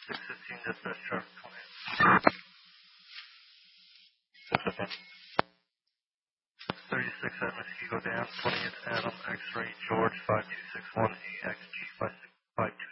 615 dispatch traffic 20. 36 at Mosquito Dam, 20th Adam, X-ray George 5261 AXG 5261.